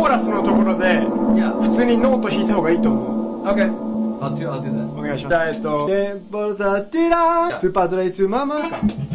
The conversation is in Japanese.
ーラスのところで Yeah. 普通にノート弾いた方がいいと思う。 Okay. I'll do that. お願いします。テンポタティラースーパーズレイツーママか。